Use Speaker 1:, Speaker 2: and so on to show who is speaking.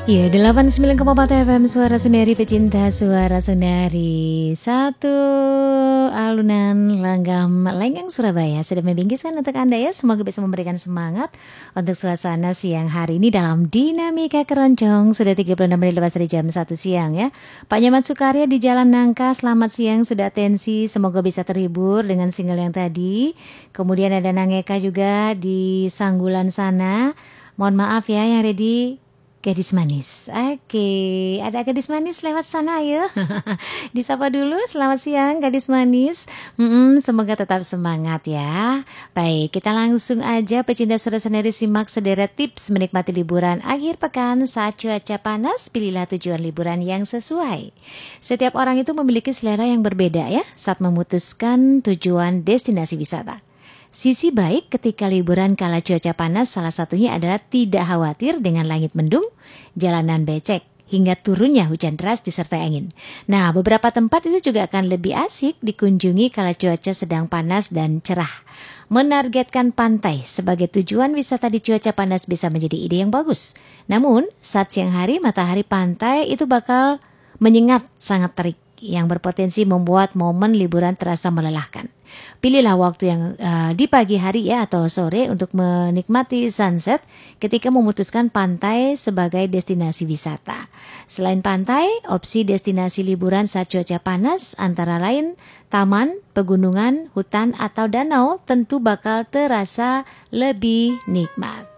Speaker 1: Ya, 89,4 FM Suara Sundari, pecinta Suara Sundari. Satu alunan langgam lenggang Surabaya sudah membingkiskan untuk Anda ya. Semoga bisa memberikan semangat untuk suasana siang hari ini dalam Dinamika Keroncong. Sudah 36 menit lepas dari jam 1 siang ya. Pak Nyoman Sukarya di Jalan Nangka, selamat siang, sudah atensi. Semoga bisa terhibur dengan single yang tadi. Kemudian ada Nangeka juga di Sanggulan sana. Mohon maaf ya yang ready. Gadis manis. Oke, ada gadis manis lewat sana ayo. Disapa dulu, selamat siang gadis manis. Semoga tetap semangat ya. Baik, kita langsung aja pecinta Suara Sundari simak sederet tips menikmati liburan akhir pekan saat cuaca panas. Pilihlah tujuan liburan yang sesuai. Setiap orang itu memiliki selera yang berbeda ya saat memutuskan tujuan destinasi wisata. Sisi baik ketika liburan kala cuaca panas salah satunya adalah tidak khawatir dengan langit mendung, jalanan becek, hingga turunnya hujan deras disertai angin. Nah, beberapa tempat itu juga akan lebih asik dikunjungi kala cuaca sedang panas dan cerah. Menargetkan pantai sebagai tujuan wisata di cuaca panas bisa menjadi ide yang bagus. Namun, saat siang hari matahari pantai itu bakal menyengat sangat terik yang berpotensi membuat momen liburan terasa melelahkan. Pilihlah waktu yang di pagi hari ya atau sore untuk menikmati sunset ketika memutuskan pantai sebagai destinasi wisata. Selain pantai, opsi destinasi liburan saat cuaca panas antara lain taman, pegunungan, hutan atau danau tentu bakal terasa lebih nikmat.